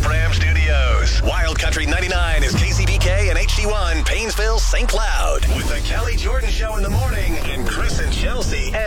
Fram Studios. Wild Country 99 is KCBK and HD1, Paynesville, St. Cloud. With the Kelly Jordan Show in the morning and Chris and Chelsea